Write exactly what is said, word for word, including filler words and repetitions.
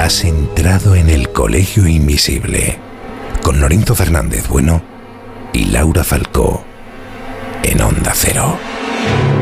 Has entrado en el Colegio Invisible con Lorenzo Fernández Bueno y Laura Falcó en Onda Cero.